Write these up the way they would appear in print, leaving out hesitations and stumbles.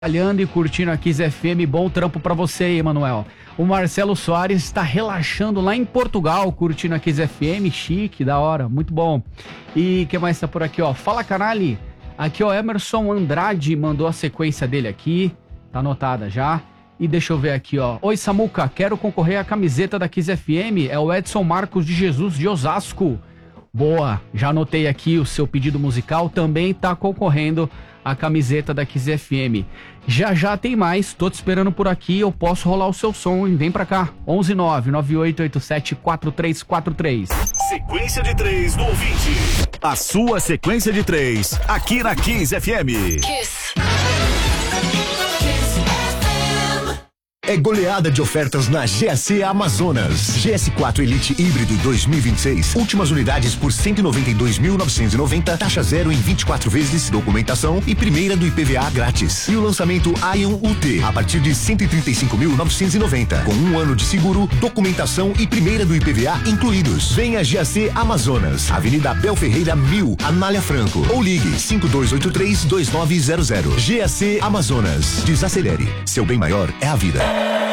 Trabalhando e curtindo a Kiss FM, bom trampo pra você aí, Emanuel. O Marcelo Soares está relaxando lá em Portugal, curtindo a Kiss FM, chique, da hora, muito bom. E que mais tá por aqui, ó? Fala, canali. Aqui, ó, Emerson Andrade mandou a sequência dele aqui, tá anotada já. E deixa eu ver aqui, ó. Oi, Samuca, quero concorrer à camiseta da Kiss FM, é o Edson Marcos de Jesus de Osasco. Boa, já anotei aqui o seu pedido musical, também tá concorrendo a camiseta da Kiss FM. Já tem mais, tô te esperando por aqui, eu posso rolar o seu som, hein? Vem pra cá, 11998874343. Sequência de 3 do ouvinte. A sua sequência de 3, aqui na Kiss FM. Kiss. É goleada de ofertas na GAC Amazonas. GS4 Elite Híbrido 2026. Últimas unidades por 192.990. Taxa zero em 24 vezes. Documentação e primeira do IPVA grátis. E o lançamento Ion UT a partir de 135.990. Com 1 ano de seguro, documentação e primeira do IPVA incluídos. Venha GAC Amazonas. Avenida Abel Ferreira 1000, Anália Franco. Ou ligue 5283-2900. GAC Amazonas. Desacelere. Seu bem maior é a vida.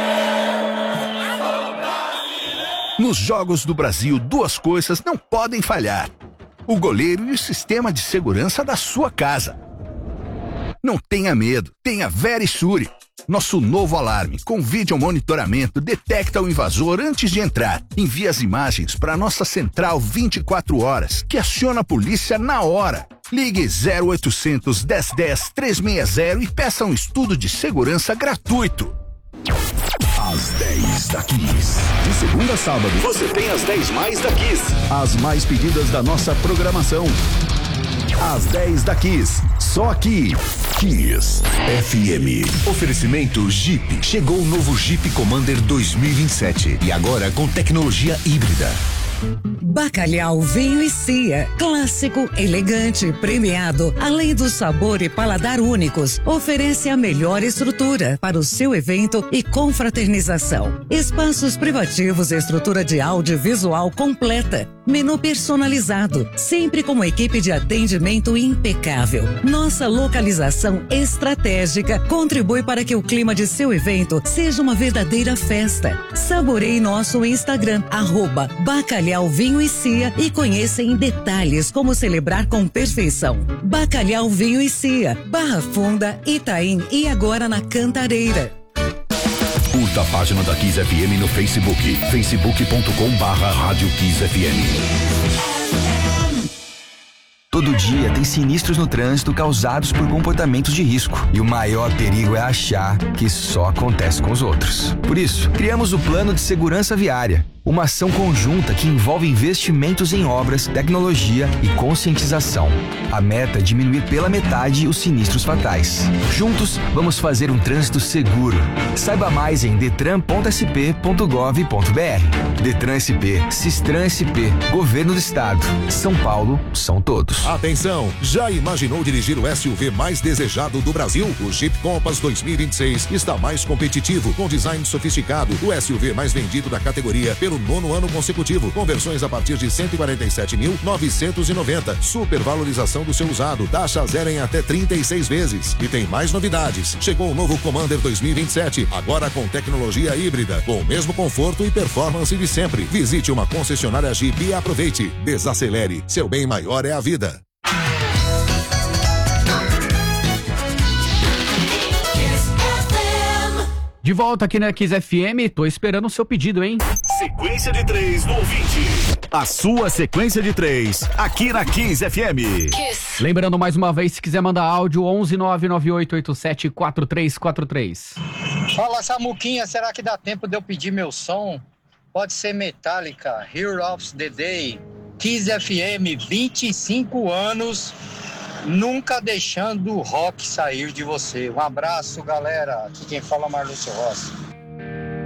Nos Jogos do Brasil, duas coisas não podem falhar: o goleiro e o sistema de segurança da sua casa. Não tenha medo, tenha Verisure. Nosso novo alarme com vídeo monitoramento detecta o invasor antes de entrar. Envia as imagens para nossa central 24 horas, que aciona a polícia na hora. Ligue 0800 1010 360 e peça um estudo de segurança gratuito. Às 10 da Kiss. De segunda a sábado, Você tem as 10 mais da Kiss. as mais pedidas da nossa programação. Às 10 da Kiss. Só aqui. Kiss FM. Oferecimento Jeep. Chegou o novo Jeep Commander 2027. E agora com tecnologia híbrida. Bacalhau Vinho e Cia, clássico, elegante, premiado, além do sabor e paladar únicos, oferece a melhor estrutura para o seu evento e confraternização. Espaços privativos e estrutura de audiovisual completa, menu personalizado, sempre com uma equipe de atendimento impecável. Nossa localização estratégica contribui para que o clima de seu evento seja uma verdadeira festa. Saboreie nosso Instagram, @Bacalhau Vinho e Cia, e conheça em detalhes como celebrar com perfeição. Bacalhau Vinho e Cia, Barra Funda, Itaim e agora na Cantareira. Curta a página da Kiss FM no Facebook. facebook.com/Rádio Kiss FM. Todo dia tem sinistros no trânsito causados por comportamentos de risco. E o maior perigo é achar que só acontece com os outros. Por isso, criamos o Plano de Segurança Viária. Uma ação conjunta que envolve investimentos em obras, tecnologia e conscientização. A meta é diminuir pela metade os sinistros fatais. Juntos, vamos fazer um trânsito seguro. Saiba mais em detran.sp.gov.br. Detran SP, Sistran SP, Governo do Estado. São Paulo, são todos. Atenção, já imaginou dirigir o SUV mais desejado do Brasil? O Jeep Compass 2026 está mais competitivo, com design sofisticado. O SUV mais vendido da categoria pelo 9º ano consecutivo, com versões a partir de 147.990. Supervalorização do seu usado, taxa zero em até 36 vezes. E tem mais novidades. Chegou o novo Commander 2027, agora com tecnologia híbrida, com o mesmo conforto e performance de sempre. Visite uma concessionária Jeep e aproveite. Desacelere, seu bem maior é a vida. De volta aqui na Kiss FM, tô esperando o seu pedido, hein? Sequência de 3 do ouvinte. A sua sequência de 3, aqui na Kiss FM. Kiss. Lembrando mais uma vez, se quiser mandar áudio, 11998874343. Fala, Samuquinha, será que dá tempo de eu pedir meu som? Pode ser Metallica, Hero of the Day, Kiss FM, 25 anos, nunca deixando o rock sair de você. Um abraço, galera. Aqui quem fala é Marlúcio Rossi.